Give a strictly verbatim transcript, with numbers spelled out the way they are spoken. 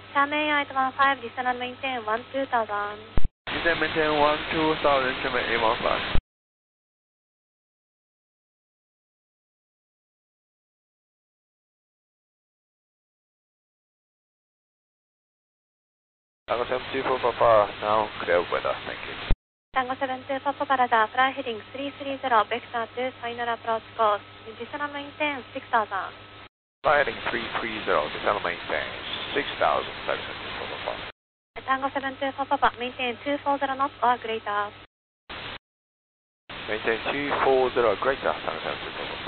Xiamen eight one five, descend and maintain one two thousand. Descend and maintain one two thousand, Xiamen eight one five. Tango seven two four Papa, now clear weather, thank you. Tango seven two four Papa Radar, fly heading three three zero, vector two, final approach course. Descend and maintain six thousand. Fly heading three three zero, descend and maintain six thousand, Tango seven two four Papa. Tango seven two four Papa, maintain two four zero knots or greater. Maintain two four zero greater, Tango seven two four.